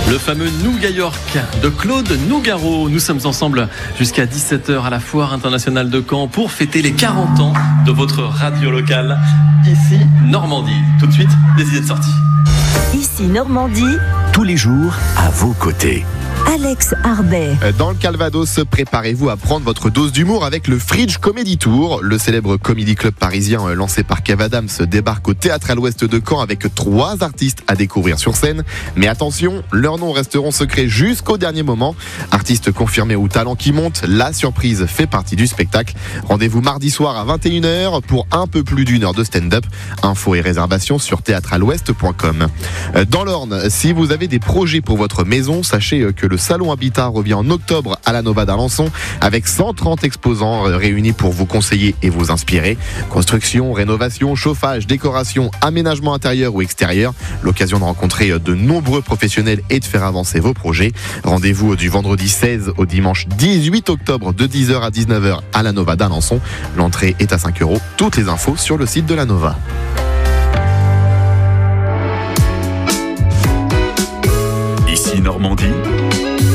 Le fameux Nougat York de Claude Nougaro. Nous sommes ensemble jusqu'à 17h à la Foire internationale de Caen pour fêter les 40 ans de votre radio locale, ici Normandie. Tout de suite, des idées de sortie. Ici Normandie, tous les jours à vos côtés. Alex Arbet. Dans le Calvados, préparez-vous à prendre votre dose d'humour avec le Fridge Comedy Tour. Le célèbre comedy club parisien lancé par Kev Adams débarque au Théâtre à l'Ouest de Caen avec 3 artistes à découvrir sur scène. Mais attention, leurs noms resteront secrets jusqu'au dernier moment. Artistes confirmés ou talents qui montent, la surprise fait partie du spectacle. Rendez-vous mardi soir à 21h pour un peu plus d'1 heure de stand-up. Infos et réservations sur théâtrealouest.com. Dans l'Orne, si vous avez des projets pour votre maison, sachez que le Salon Habitat revient en octobre à la Nova d'Alençon avec 130 exposants réunis pour vous conseiller et vous inspirer. Construction, rénovation, chauffage, décoration, aménagement intérieur ou extérieur. L'occasion de rencontrer de nombreux professionnels et de faire avancer vos projets. Rendez-vous du vendredi 16 au dimanche 18 octobre de 10h à 19h à la Nova d'Alençon. L'entrée est à 5 €. Toutes les infos sur le site de la Nova. Ici Normandie,